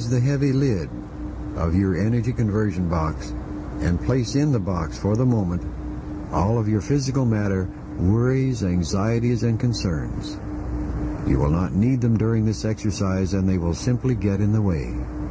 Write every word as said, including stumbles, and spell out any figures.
raise the heavy lid of your energy conversion box and place in the box for the moment all of your physical matter, worries, anxieties, and concerns. You will not need them during this exercise, and they will simply get in the way.